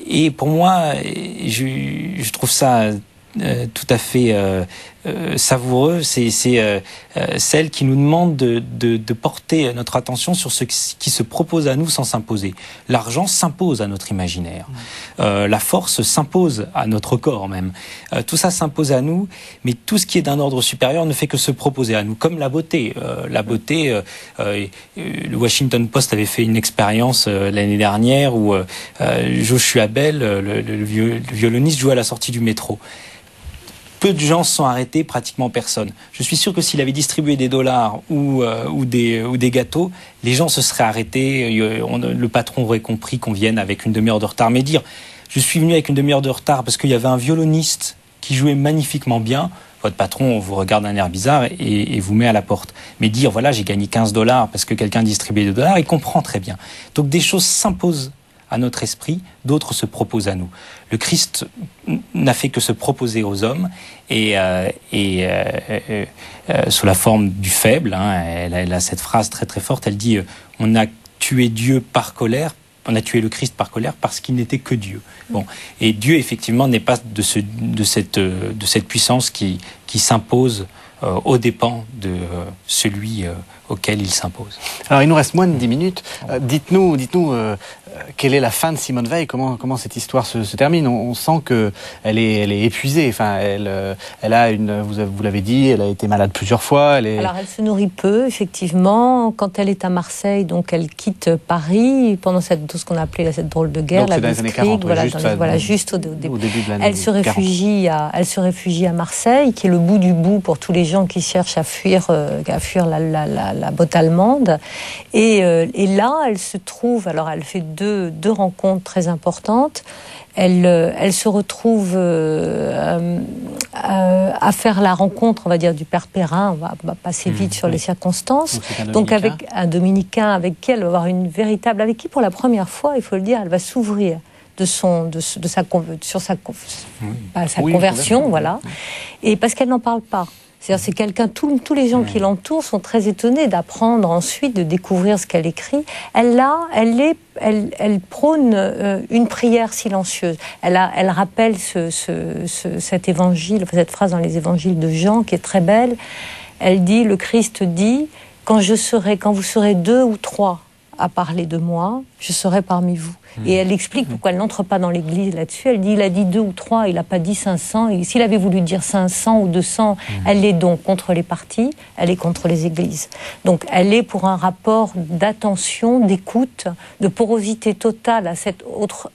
Et pour moi, je trouve ça tout à fait savoureux, c'est celle qui nous demande de porter notre attention sur ce qui se propose à nous sans s'imposer. L'argent s'impose à notre imaginaire. La force s'impose à notre corps même. Tout ça s'impose à nous, mais tout ce qui est d'un ordre supérieur ne fait que se proposer à nous, comme la beauté. Le Washington Post avait fait une expérience l'année dernière où Joshua Bell, le violoniste, jouait à la sortie du métro. Peu de gens se sont arrêtés, pratiquement personne. Je suis sûr que s'il avait distribué des dollars ou des gâteaux, les gens se seraient arrêtés, le patron aurait compris qu'on vienne avec une demi-heure de retard. Mais dire, je suis venu avec une demi-heure de retard parce qu'il y avait un violoniste qui jouait magnifiquement bien, votre patron vous regarde d'un air bizarre et vous met à la porte. Mais dire, voilà, j'ai gagné $15 parce que quelqu'un distribuait des dollars, il comprend très bien. Donc des choses s'imposent à notre esprit, d'autres se proposent à nous. Le Christ n'a fait que se proposer aux hommes et sous la forme du faible. Elle a cette phrase très très forte. Elle dit on a tué Dieu par colère. On a tué le Christ par colère parce qu'il n'était que Dieu. Bon, et Dieu effectivement n'est pas de cette puissance qui s'impose aux dépens de celui auquel il s'impose. Alors il nous reste moins de 10 minutes. Dites-nous quelle est la fin de Simone Veil, comment cette histoire se termine. On sent qu'elle est épuisée. Enfin, elle a vous l'avez dit, elle a été malade plusieurs fois. Alors elle se nourrit peu, effectivement. Quand elle est à Marseille, donc elle quitte Paris pendant tout ce qu'on a appelé cette drôle de guerre, donc la Blitzkrieg, juste au début de l'année. Elle se réfugie à Marseille, qui est le bout du bout pour tous les gens qui cherchent à fuir la botte allemande. Et là, elle se trouve. Alors, elle fait deux rencontres très importantes. Elle se retrouve à faire la rencontre, on va dire, du père Perrin. On va passer vite sur les circonstances. Donc avec un dominicain avec qui elle va avoir avec qui pour la première fois, il faut le dire, elle va s'ouvrir sa conversion, voilà. Et parce qu'elle n'en parle pas. C'est quelqu'un, tous les gens qui l'entourent sont très étonnés d'apprendre ensuite, de découvrir ce qu'elle écrit. Elle prône une prière silencieuse. Elle rappelle cet évangile, cette phrase dans les évangiles de Jean qui est très belle. Elle dit, le Christ dit, quand vous serez 2 ou 3 à parler de moi, je serai parmi vous. Et elle explique pourquoi elle n'entre pas dans l'église là-dessus. Elle dit, il a dit 2 ou 3, il n'a pas dit 500. Et s'il avait voulu dire 500 ou 200, elle est donc contre les partis, elle est contre les églises. Donc elle est pour un rapport d'attention, d'écoute, de porosité totale à cette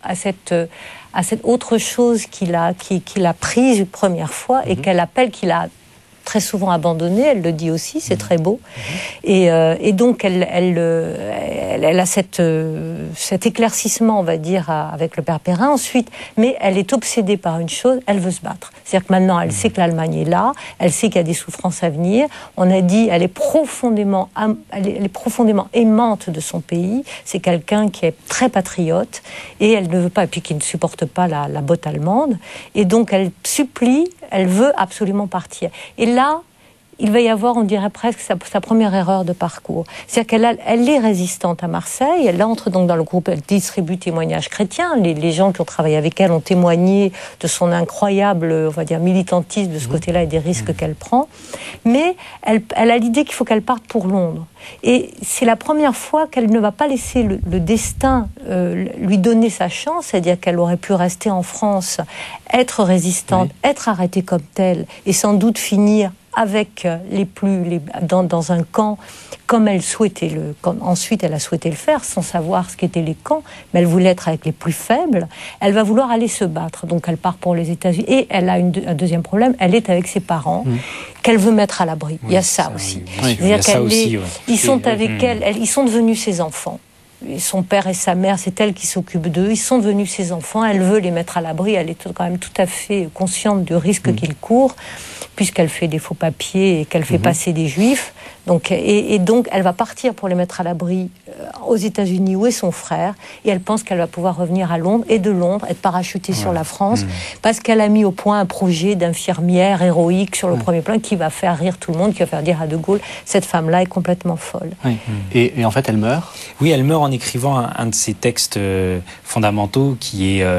autre chose qu'il a prise une première fois et qu'il a très souvent abandonné, elle le dit aussi, c'est très beau. Et donc, elle a cet éclaircissement, on va dire, avec le père Perrin. Ensuite, mais elle est obsédée par une chose, elle veut se battre. C'est-à-dire que maintenant, elle sait que l'Allemagne est là, elle sait qu'il y a des souffrances à venir. On a dit, elle est profondément aimante de son pays. C'est quelqu'un qui est très patriote et elle ne veut pas, et puis qui ne supporte pas la botte allemande. Et donc, elle supplie, elle veut absolument partir. Et là, il va y avoir, on dirait presque, sa première erreur de parcours. C'est-à-dire qu'elle est résistante à Marseille, elle entre donc dans le groupe, elle distribue témoignages chrétiens, les gens qui ont travaillé avec elle ont témoigné de son incroyable, on va dire, militantisme de ce côté-là et des risques qu'elle prend, mais elle a l'idée qu'il faut qu'elle parte pour Londres. Et c'est la première fois qu'elle ne va pas laisser le destin lui donner sa chance, c'est-à-dire qu'elle aurait pu rester en France, être résistante, être arrêtée comme telle, et sans doute finir avec dans un camp comme elle souhaitait ensuite elle a souhaité le faire sans savoir ce qu'étaient les camps, mais elle voulait être avec les plus faibles. Elle va vouloir aller se battre, donc elle part pour les États-Unis et elle a un deuxième problème, elle est avec ses parents qu'elle veut mettre à l'abri. Il y a ça aussi. Ils sont avec elle, ils sont devenus ses enfants. Son père et sa mère, c'est elle qui s'occupe d'eux. Ils sont devenus ses enfants. Elle veut les mettre à l'abri. Elle est quand même tout à fait consciente du risque qu'ils courent, puisqu'elle fait des faux papiers et qu'elle fait passer des juifs. Donc, et donc, elle va partir pour les mettre à l'abri aux États-Unis où est son frère. Et elle pense qu'elle va pouvoir revenir à Londres et de Londres être parachutée sur la France parce qu'elle a mis au point un projet d'infirmière héroïque sur le premier plan qui va faire rire tout le monde, qui va faire dire à De Gaulle, cette femme-là est complètement folle. Oui. Et en fait, elle meurt. Oui, elle meurt en écrivant un de ses textes fondamentaux qui est